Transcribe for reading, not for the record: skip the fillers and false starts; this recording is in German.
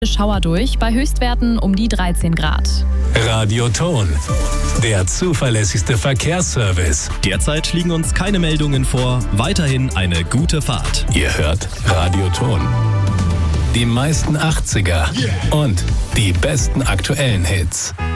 Schauer durch, bei Höchstwerten um die 13 Grad. Radioton, der zuverlässigste Verkehrsservice. Derzeit liegen uns keine Meldungen vor. Weiterhin eine gute Fahrt. Ihr hört Radioton. Die meisten 80er und die besten aktuellen Hits.